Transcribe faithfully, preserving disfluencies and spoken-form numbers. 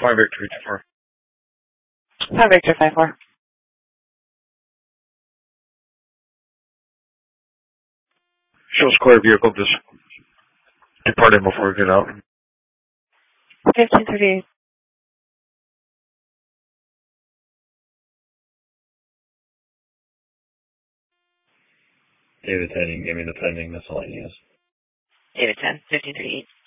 five Victor two four. five Victor five four. Show square vehicle just departing before we get out. fifteen thirty-eight. David ten, you can give me the pending miscellaneous. David ten, fifteen thirty-eight.